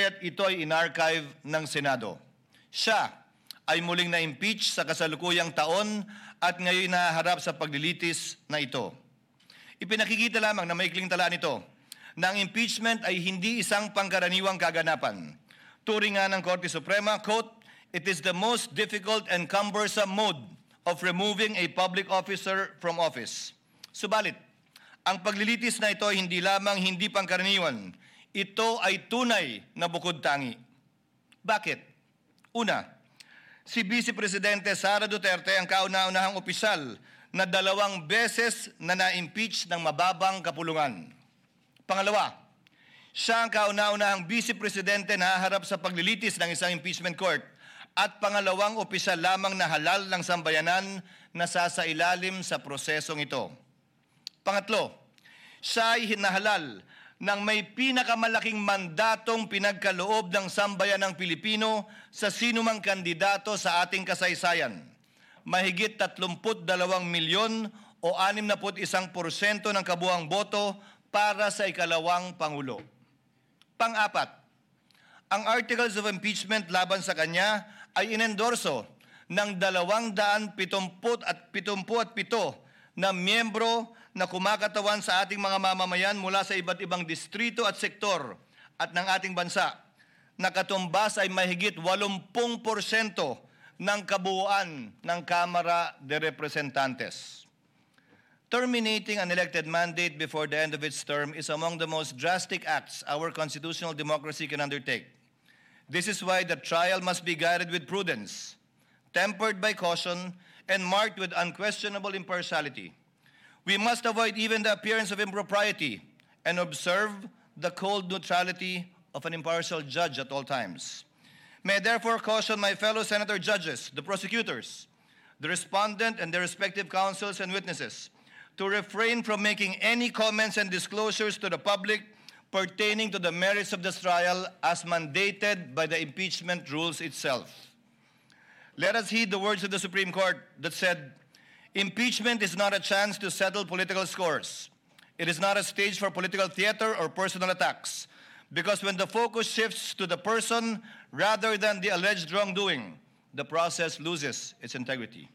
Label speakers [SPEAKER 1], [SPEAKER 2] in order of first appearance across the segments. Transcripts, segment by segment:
[SPEAKER 1] kaya't ito ay inarchive ng Senado. Siya ay muling na-impeach sa kasalukuyang taon at ngayon nahaharap sa paglilitis na ito. Ipinakikita lamang na maikling talaan ito na ang impeachment ay hindi isang pangkaraniwang kaganapan. Turing nga ng Korte Suprema, quote, "It is the most difficult and cumbersome mode of removing a public officer from office." Subalit, ang paglilitis na ito ay hindi lamang hindi pangkaraniwan, ito ay tunay na bukod tangi. Bakit? Una, si Vice Presidente Sara Duterte ang kauna-unahang opisyal na 2 beses na na-impeach ng mababang kapulungan. Pangalawa, siya ang kauna-unahang Vice Presidente na haharap sa paglilitis ng isang impeachment court at pangalawang opisyal lamang na halal ng sambayanan na sasailalim sa prosesong ito. Pangatlo, siya ay hinahalal ng may pinakamalaking mandatong pinagkaloob ng sambayan ng Pilipino sa sinumang kandidato sa ating kasaysayan. Mahigit 32 milyon o 61% ng kabuuang boto para sa ikalawang Pangulo. Pang-apat, ang Articles of Impeachment laban sa kanya ay inendorso ng 277 na miyembro na kumakatawan sa ating mga mamamayan mula sa iba't ibang distrito at sektor at ng ating bansa, na katumbas ay mahigit 80% ng kabuuan ng Kamara de Representantes. Terminating an elected mandate before the end of its term is among the most drastic acts our constitutional democracy can undertake. This is why the trial must be guided with prudence, tempered by caution, and marked with unquestionable impartiality. We must avoid even the appearance of impropriety and observe the cold neutrality of an impartial judge at all times. May I therefore caution my fellow senator judges, the prosecutors, the respondent, and their respective counsels and witnesses to refrain from making any comments and disclosures to the public pertaining to the merits of this trial as mandated by the impeachment rules itself. Let us heed the words of the Supreme Court that said, "Impeachment is not a chance to settle political scores. It is not a stage for political theater or personal attacks, because when the focus shifts to the person rather than the alleged wrongdoing, the process loses its integrity."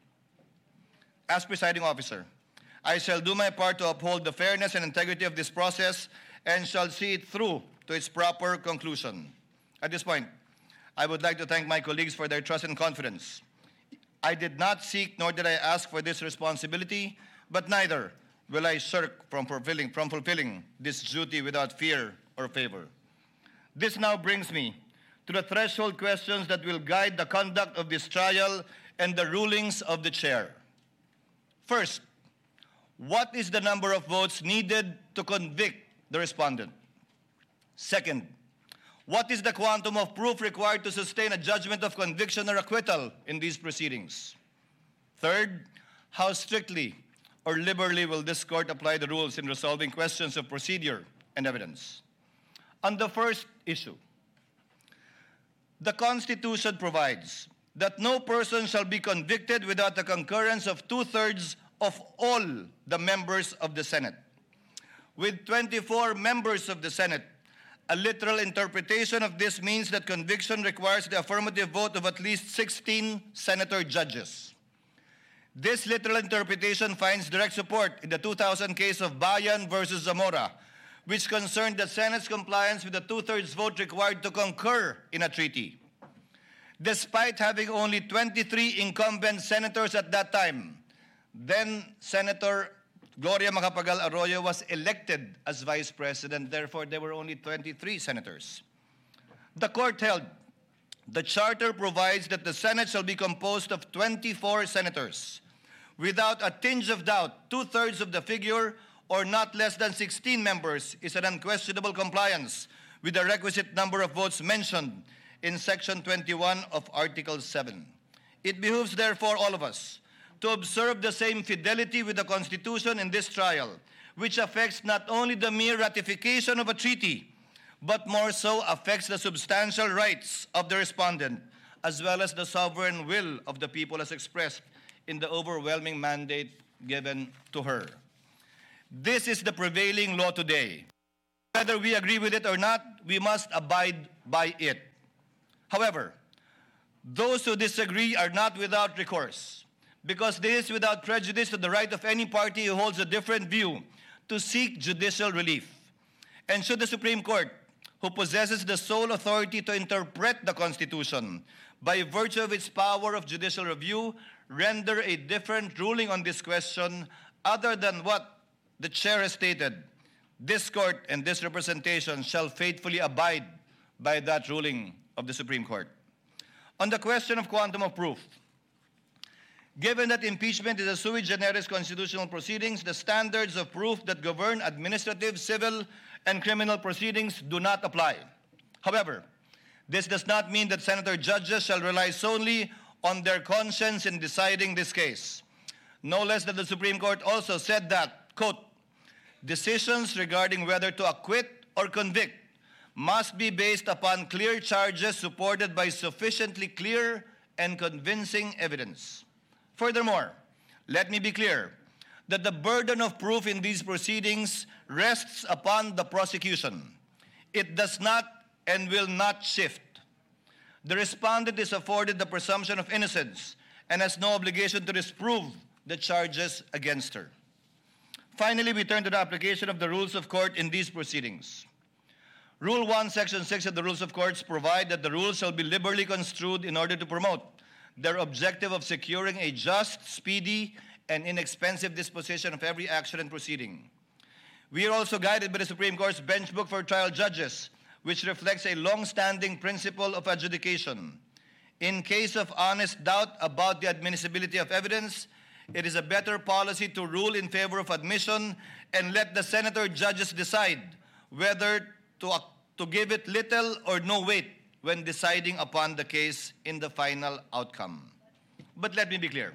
[SPEAKER 1] As presiding officer, I shall do my part to uphold the fairness and integrity of this process and shall see it through to its proper conclusion. At this point, I would like to thank my colleagues for their trust and confidence. I did not seek nor did I ask for this responsibility, but neither will I shirk from fulfilling this duty without fear or favor. This now brings me to the threshold questions that will guide the conduct of this trial and the rulings of the chair. First, what is the number of votes needed to convict the respondent? Second, what is the quantum of proof required to sustain a judgment of conviction or acquittal in these proceedings? Third, how strictly or liberally will this court apply the rules in resolving questions of procedure and evidence? On the first issue, the Constitution provides that no person shall be convicted without the concurrence of 2/3 of all the members of the Senate. With 24 members of the Senate, a literal interpretation of this means that conviction requires the affirmative vote of at least 16 senator judges. This literal interpretation finds direct support in the 2000 case of Bayan versus Zamora, which concerned the Senate's compliance with the 2/3 vote required to concur in a treaty. Despite having only 23 incumbent senators at that time, then Senator Gloria Macapagal Arroyo was elected as vice president. Therefore, there were only 23 senators. The court held the charter provides that the Senate shall be composed of 24 senators. Without a tinge of doubt, 2/3 of the figure, or not less than 16 members, is an unquestionable compliance with the requisite number of votes mentioned in Section 21 of Article 7. It behooves, therefore, all of us to observe the same fidelity with the Constitution in this trial, which affects not only the mere ratification of a treaty, but more so affects the substantial rights of the respondent, as well as the sovereign will of the people as expressed in the overwhelming mandate given to her. This is the prevailing law today. Whether we agree with it or not, we must abide by it. However, those who disagree are not without recourse, because this is without prejudice to the right of any party who holds a different view to seek judicial relief. And should the Supreme Court, who possesses the sole authority to interpret the Constitution by virtue of its power of judicial review, render a different ruling on this question other than what the chair has stated, this court and this representation shall faithfully abide by that ruling of the Supreme Court. On the question of quantum of proof, given that impeachment is a sui generis constitutional proceedings, the standards of proof that govern administrative, civil, and criminal proceedings do not apply. However, this does not mean that senator judges shall rely solely on their conscience in deciding this case. No less than the Supreme Court also said that, quote, decisions regarding whether to acquit or convict must be based upon clear charges supported by sufficiently clear and convincing evidence. Furthermore, let me be clear that the burden of proof in these proceedings rests upon the prosecution. It does not and will not shift. The respondent is afforded the presumption of innocence and has no obligation to disprove the charges against her. Finally, we turn to the application of the rules of court in these proceedings. Rule 1, Section 6 of the Rules of Courts provide that the rules shall be liberally construed in order to promote their objective of securing a just, speedy, and inexpensive disposition of every action and proceeding. We are also guided by the Supreme Court's Bench Book for Trial Judges, which reflects a long-standing principle of adjudication. In case of honest doubt about the admissibility of evidence, it is a better policy to rule in favor of admission and let the senator judges decide whether to give it little or no weight when deciding upon the case in the final outcome. But let me be clear.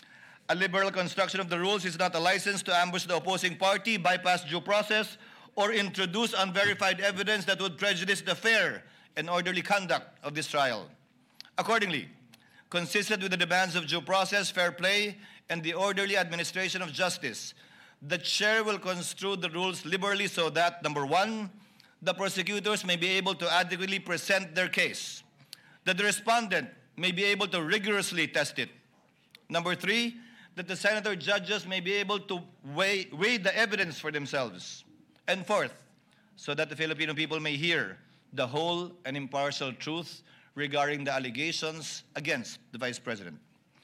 [SPEAKER 1] A liberal construction of the rules is not a license to ambush the opposing party, bypass due process, or introduce unverified evidence that would prejudice the fair and orderly conduct of this trial. Accordingly, consistent with the demands of due process, fair play, and the orderly administration of justice, the chair will construe the rules liberally so that, number one, the prosecutors may be able to adequately present their case, that the respondent may be able to rigorously test it. Number three, that the senator judges may be able to weigh the evidence for themselves. And fourth, so that the Filipino people may hear the whole and impartial truth regarding the allegations against the Vice President.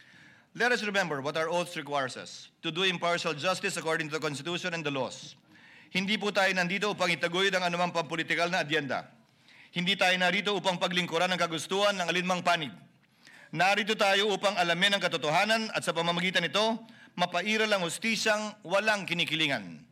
[SPEAKER 1] Let us remember what our oath requires us, to do impartial justice according to the Constitution and the laws. Hindi po tayo nandito upang itaguyod ang anumang pampolitikal na adyenda. Hindi tayo narito upang paglingkuran ang kagustuhan ng alinmang panig. Narito tayo upang alamin ang katotohanan at sa pamamagitan nito, mapairal ang hustisyang walang kinikilingan.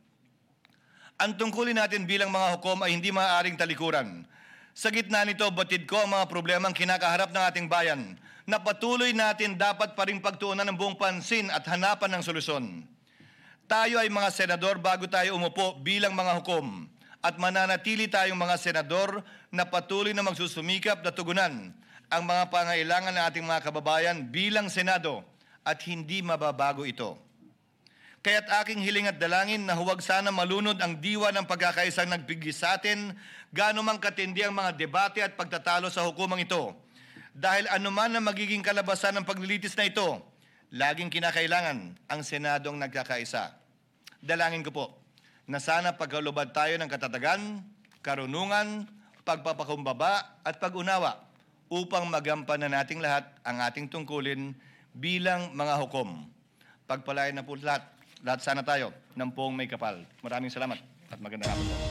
[SPEAKER 1] Ang tungkulin natin bilang mga hukom ay hindi maaaring talikuran. Sa gitna nito, batid ko ang mga problemang kinakaharap ng ating bayan na patuloy natin dapat pa ring pagtuunan ng buong pansin at hanapan ng solusyon. Tayo ay mga senador bago tayo umupo bilang mga hukom at mananatili tayong mga senador na patuloy na magsusumikap na tugunan ang mga pangailangan ng ating mga kababayan bilang Senado at hindi mababago ito. Kaya't aking hiling at dalangin na huwag sana malunod ang diwa ng pagkakaisang nagpigil sa atin gaano mang katindi ang mga debate at pagtatalo sa hukumang ito. Dahil anuman na magiging kalabasan ng paglilitis na ito, laging kinakailangan ang Senadong nagkakaisa. Dalangin ko po na sana pagkalubad tayo ng katatagan, karunungan, pagpapakumbaba at pag-unawa upang magampanan nating lahat ang ating tungkulin bilang mga hukom. Pagpalain na po lahat sana tayo ng poong may kapal. Maraming salamat at magandang hapon po.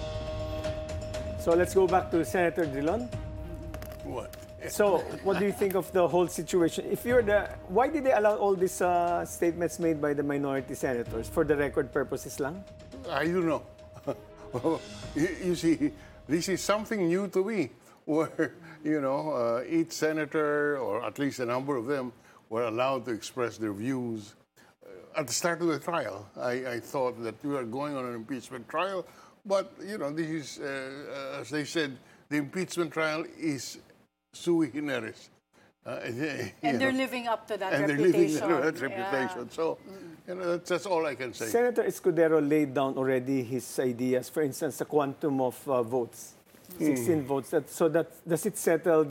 [SPEAKER 2] So let's go back to Senator Drilon.
[SPEAKER 3] What?
[SPEAKER 2] So, what do you think of the whole situation? Why did they allow all these statements made by the minority senators? For the record purposes lang?
[SPEAKER 3] I don't know. You see, this is something new to me, where, each senator, or at least a number of them, were allowed to express their views. At the start of the trial, I thought that we were going on an impeachment trial, but, this is, as they said, the impeachment trial is sui generis.
[SPEAKER 4] And they're living up to that
[SPEAKER 3] and
[SPEAKER 4] reputation.
[SPEAKER 3] They're living up to that reputation. So, that's all I can say.
[SPEAKER 2] Senator Escudero laid down already his ideas, for instance, the quantum of votes. 16 votes. So that does it settle